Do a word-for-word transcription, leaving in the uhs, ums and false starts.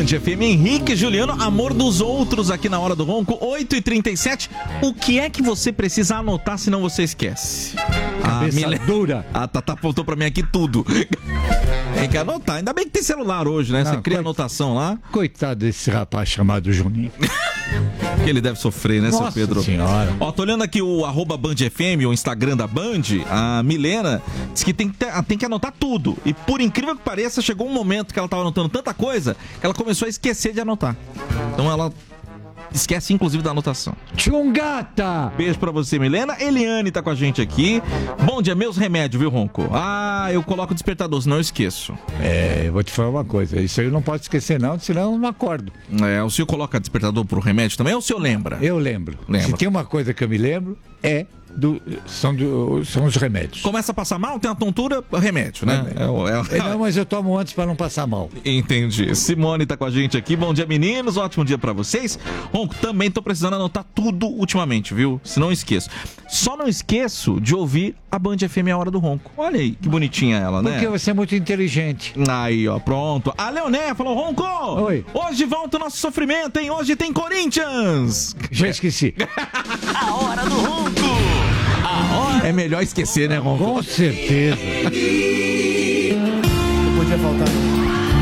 F M, Henrique e Juliano, Amor dos Outros aqui na Hora do Ronco, oito e trinta e sete. O que é que você precisa anotar, senão você esquece? Cabeça a Mile... dura. A Tata apontou pra mim aqui tudo. Tem que anotar, ainda bem que tem celular hoje, né? Você Não, cria coit... anotação lá. Coitado desse rapaz chamado Juninho. Que ele deve sofrer, né, Nossa seu Pedro? Senhora. Ó, tô olhando aqui o arroba Band F M, o Instagram da Band. A Milena diz que tem que, ter, tem que anotar tudo. E por incrível que pareça, chegou um momento que ela tava anotando tanta coisa que ela começou a esquecer de anotar. Então ela esquece inclusive da anotação. Tchungata! Beijo pra você, Milena. Eliane tá com a gente aqui. Bom dia, meus remédios, viu, Ronco? Ah, eu coloco o despertador, senão eu esqueço. É, eu vou te falar uma coisa. Isso aí eu não posso esquecer não, senão eu não acordo. É, o senhor coloca despertador pro remédio também ou o senhor lembra? Eu lembro. Lembra. Se tem uma coisa que eu me lembro, é... Do, são, do, são os remédios. Começa a passar mal, tem uma tontura, remédio, né? É, é, é, não, mas eu tomo antes para não passar mal. Entendi. Simone tá com a gente aqui. Bom dia, meninos. Ótimo dia pra vocês. Ronco, também tô precisando anotar tudo ultimamente, viu? Se não esqueço. Só não esqueço de ouvir a Band F M A Hora do Ronco. Olha aí, que bonitinha ela, né? Porque você é muito inteligente. Aí, ó, pronto. A Leoné falou, Ronco! Oi. Hoje volta o nosso sofrimento, hein? Hoje tem Corinthians! Já esqueci. A Hora do Ronco! É melhor esquecer, né, Ronco? Com certeza. Não podia faltar.